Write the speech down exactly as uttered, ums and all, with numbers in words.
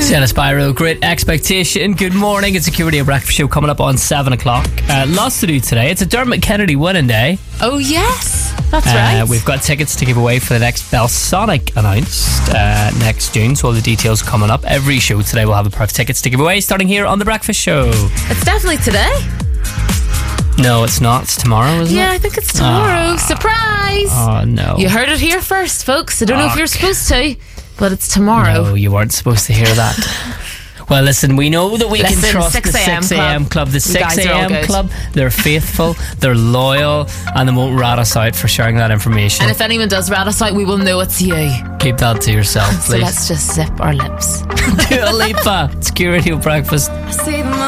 Jenna Spyro, Great Expectation. Good morning. It's a Security Breakfast Show coming up on seven o'clock. Uh, lots to do today. It's a Dermot Kennedy winning day. Oh, yes. That's Uh, right. We've got tickets to give away for the next Belsonic announced uh, next June, so all the details coming up. Every show today will have a pair of tickets to give away, starting here on The Breakfast Show. It's definitely today. No, it's not. It's tomorrow, isn't Yeah, it? I think it's tomorrow. Surprise. Oh, no. You heard it here first, folks. I don't know if you're supposed to, but it's tomorrow. No, you weren't supposed to hear that. Well, listen, we know that we Listen, can trust six the a.m. six a.m. club. The You six guys are all a.m. good. club. They're faithful, they're loyal, and they won't rat us out for sharing that information. And if anyone does rat us out, we will know it's you. Keep that to yourself, So please. let's just zip our lips. Dua Lipa, it's Q Radio Breakfast. See them